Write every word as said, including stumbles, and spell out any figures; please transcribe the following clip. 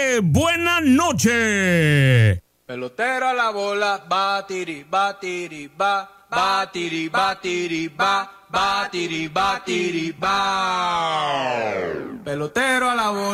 Adelante, buena noche. Pelotero a la bola, batiri, batiri, ba, batiri, batiri, ba, batiri, batiri, ba. Pelotero a la bola.